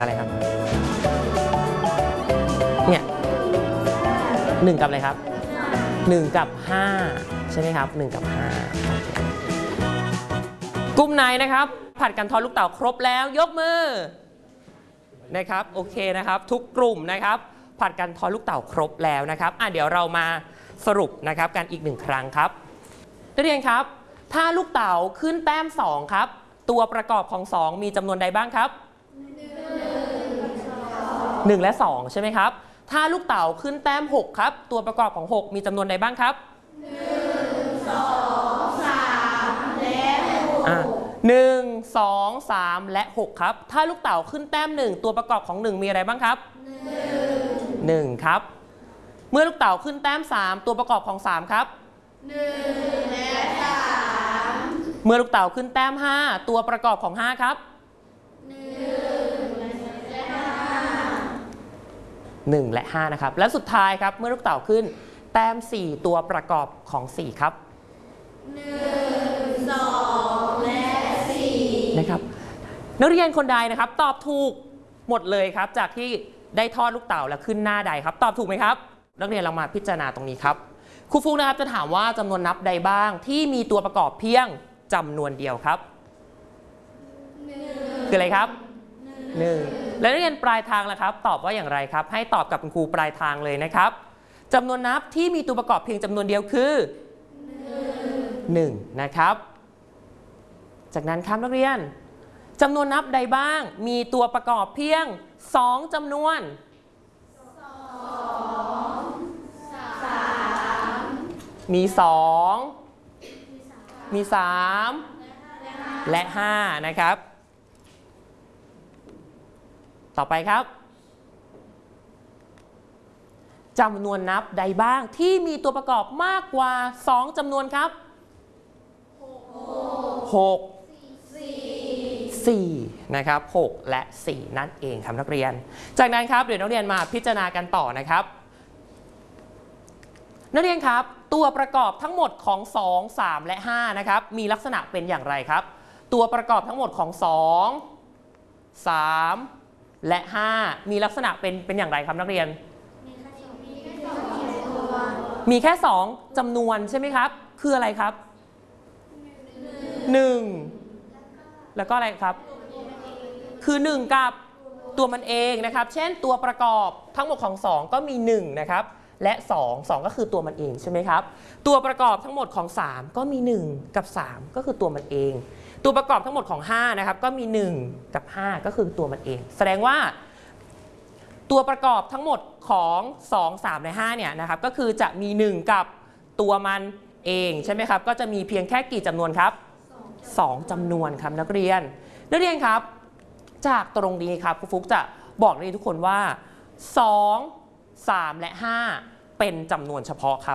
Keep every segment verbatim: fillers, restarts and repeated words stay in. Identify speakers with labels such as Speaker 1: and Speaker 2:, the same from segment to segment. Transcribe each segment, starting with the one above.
Speaker 1: อะไรครับเนี่ยหนึ่งกับอะไรครับหนึ่งกับห้าใช่ไหมครับหนึ่งกับห้ากลุ่มไหนนะครับผัดกันทอดลูกเต๋าครบแล้วยกมือนะครับโอเคนะครับทุกกลุ่มนะครับผัดกันทอดลูกเต๋าครบแล้วนะครับอ่ะเดี๋ยวเรามาสรุปนะครับกันอีกหนึ่งครั้งครับนักเรียนครับถ้าลูกเต๋าขึ้นแต้มสองครับตัวประกอบของสองมีจำนวนใดบ้างครับหนึ่งและสองใช่ไหมครับถ้าลูกเต๋าขึ้นแต้มหกครับตัวประกอบของหกมีจำนวนใดบ้างครับหนึ่ง สอง สามและหกอ่ะหนึ่ง สอง สามและหกครับถ้าลูกเต๋าขึ้นแต้มหนึ่งตัวประกอบของหนึ่งมีอะไรบ้างครับหนึ่งครับเมื่อลูกเต๋าขึ้นแต้มสามตัวประกอบของสามครับหนึ่งและสามเมื่อลูกเต๋าขึ้นแต้มห้าตัวประกอบของห้าครับหนึ่งและห้านะครับและสุดท้ายครับเมื่อลูกเต๋าขึ้นแต้มสี่ตัวประกอบของสี่ครับหนึ่ง สอง และสี่นะครับนักเรียนคนใดนะครับตอบถูกหมดเลยครับจากที่ได้ทอดลูกเต๋าแล้วขึ้นหน้าใดครับตอบถูกไหมครับนักเรียนเรามาพิจารณาตรงนี้ครับครูฟุกนะครับจะถามว่าจำนวนนับใดบ้างที่มีตัวประกอบเพียงจำนวนเดียวครับคืออะไรครับหนึ่งแล้วนักเรียนปลายทางล่ะครับตอบว่าอย่างไรครับให้ตอบกับคุณครูปลายทางเลยนะครับจำนวนนับที่มีตัวประกอบเพียงจำนวนเดียวคือหนึ่งนะครับจากนั้นครับนักเรียนจำนวนนับใดบ้างมีตัวประกอบเพียงสองจำนวนสอง สามมีสองมีสามและห้านะครับต่อไปครับจำนวนนับใดบ้างที่มีตัวประกอบมากกว่าสองจำนวนครับหก สี่นะครับหกและสี่นั่นเองครับนักเรียนจากนั้นครับเดี๋ยวนักเรียนมาพิจารณากันต่อนะครับนักเรียนครับตัวประกอบทั้งหมดของสอง สามและห้านะครับมีลักษณะเป็นอย่างไรครับตัวประกอบทั้งหมดของสอง สามและห้ามีลักษณะเป็นเป็นอย่างไรครับนักเรียนมีแค่สองจำนวนใช่ไหมครับคืออะไรครับหนึ่งแล้วก็อะไรครับคือหนึ่งกับตัวมันเองนะครับเช่นตัวประกอบทั้งหมดของสองก็มีหนึ่งนะครับและสอง สองก็คือตัวมันเองใช่ไหมครับตัวประกอบทั้งหมดของสามก็มีหนึ่งกับสามก็คือตัวมันเองตัวประกอบทั้งหมดของห้านะครับก็มีหนึ่งกับห้าก็คือตัวมันเองแสดงว่าตัวประกอบทั้งหมดของสอง สามและห้าเนี่ยนะครับก็คือจะมีหนึ่งกับตัวมันเองใช่ไหมครับก็จะมีเพียงแค่กี่จำนวนครับสองจำนวนครับนักเรียนนักเรียนครับจากตรงนี้ครับครูฟุกจะบอกให้ทุกคนว่าสอง สามและห้าเป็นจำนวนเฉพาะครับ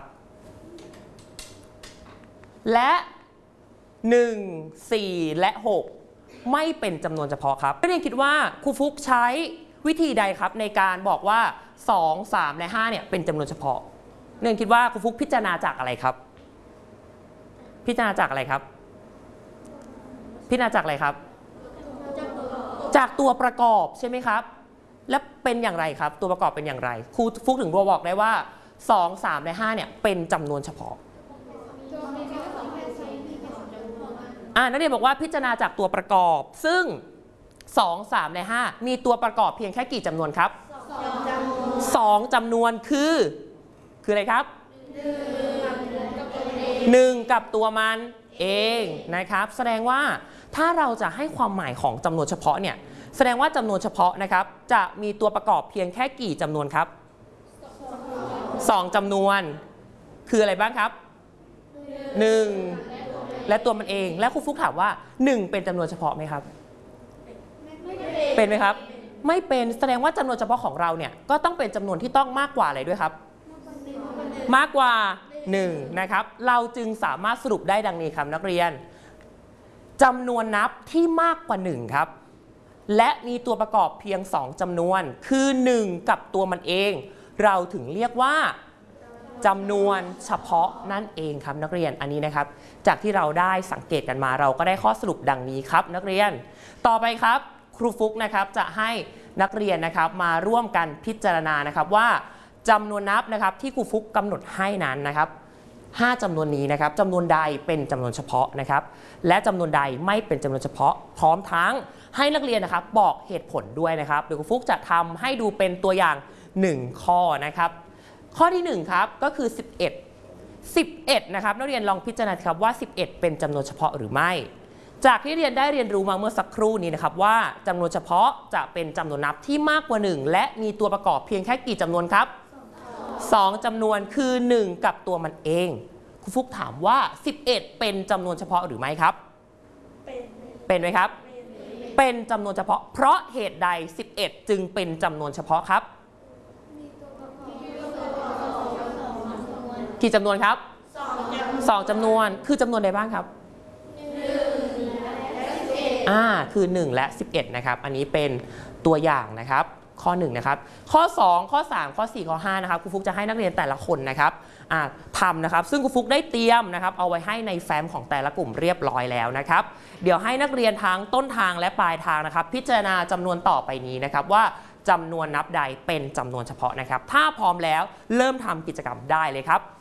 Speaker 1: และหนึ่ง สี่ และหกไม่เป็นจำนวนเฉพาะครับนักเรียนคิดว่าครูฟุกใช้วิธีใดครับในการบอกว่าสอง สามและห้าเนี่ยเป็นจำนวนเฉพาะนักเรียนคิดว่าครูฟุกพิจารณาจากอะไรครับพิจารณาจากอะไรครับพิจารณาจากอะไรครับจากตัวประกอบใช่ไหมครับและเป็นอย่างไรครับตัวประกอบเป็นอย่างไรครูฟุกถึงบอกได้ว่าสอง สามและห้าเนี่ยเป็นจำนวนเฉพาะอ่านักเรียนบอกว่าพิจารณาจากตัวประกอบซึ่งสอง สาม และห้ามีตัวประกอบเพียงแค่กี่จำนวนครับสองจำนวนคือคืออะไรครับหนึ่งกับตัวมันเองนะครับแสดงว่าถ้าเราจะให้ความหมายของจำนวนเฉพาะเนี่ยแสดงว่าจำนวนเฉพาะนะครับจะมีตัวประกอบเพียงแค่กี่จำนวนครับสองจำนวนคืออะไรบ้างครับหนึ่งและตัวมันเองและครูฟุกถามว่าหนึ่งเป็นจำนวนเฉพาะไหมครับเป็นไหมครับไม่เป็นแสดงว่าจำนวนเฉพาะของเราเนี่ยก็ต้องเป็นจำนวนที่ต้องมากกว่าอะไรด้วยครับมากกว่าหนึ่งนะครับเราจึงสามารถสรุปได้ดังนี้ครับนักเรียนจำนวนนับที่มากกว่าหนึ่งครับและมีตัวประกอบเพียงสองจำนวนคือหนึ่งกับตัวมันเองเราถึงเรียกว่าจำนวนเฉพาะนั่นเองครับนักเรียนอันนี้นะครับจากที่เราได้สังเกตกันมาเราก็ได้ข้อสรุปดังนี้ครับนักเรียนต่อไปครับครูฟุกนะครับจะให้นักเรียนนะครับมาร่วมกันพิจารณานะครับว่าจำนวนนับนะครับที่ครูฟุกกำหนดให้นั้นนะครับห้าจำนวนนี้นะครับจำนวนใดเป็นจำนวนเฉพาะนะครับและจำนวนใดไม่เป็นจำนวนเฉพาะพร้อมทั้งให้นักเรียนนะครับบอกเหตุผลด้วยนะครับเดี๋ยวครูฟุกจะทำให้ดูเป็นตัวอย่างหนึ่งข้อนะครับข้อที่หนึ่งครับก็คือสิบเอ็ด สิบเอ็ดนะครับนักเรียนลองพิจารณาครับว่าสิบเอ็ดเป็นจำนวนเฉพาะหรือไม่จากที่เรียนได้เรียนรู้มาเมื่อสักครู่นี้นะครับว่าจำนวนเฉพาะจะเป็นจำนวนนับที่มากกว่าหนึ่งและมีตัวประกอบเพียงแค่กี่จำนวนครับสองจำนวนคือหนึ่งกับตัวมันเองครูฟุกถามว่าสิบเอ็ดเป็นจำนวนเฉพาะหรือไม่ครับเป็นเป็นไหมครับเป็นจำนวนเฉพาะเพราะเหตุใดสิบเอ็ดจึงเป็นจำนวนเฉพาะครับกี่จำนวนครับสองจำนวนคือจำนวนใดบ้างครับอ่าคือหนึ่งและสิบเอ็ดนะครับอันนี้เป็นตัวอย่างนะครับข้อหนึ่งนะครับข้อสองข้อสามข้อสี่ข้อห้านะครับครูฟุกจะให้นักเรียนแต่ละคนนะครับอ่าทำนะครับซึ่งครูฟุกได้เตรียมนะครับเอาไว้ให้ในแฟ้มของแต่ละกลุ่มเรียบร้อยแล้วนะครับเดี๋ยวให้นักเรียนทั้งต้นทางและปลายทางนะครับพิจารณาจำนวนต่อไปนี้นะครับว่าจำนวนนับใดเป็นจำนวนเฉพาะนะครับถ้าพร้อมแล้วเริ่มทำกิจกรรมได้เลยครับ